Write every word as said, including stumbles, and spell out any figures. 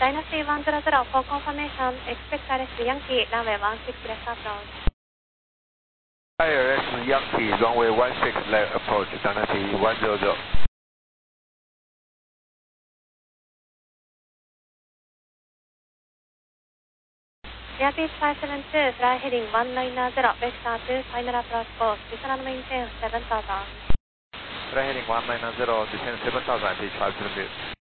Dynasty one zero zero for confirmation, expect arrest Yankee, runway one six left approach. I R S Yankee, runway one six left approach, Dynasty one zero zero. Airbus five seven two, fly heading one nine zero, vector two, final approach course, descend maintain seven thousand. Fly heading one nine zero, descend seven thousand, pitch five seven two.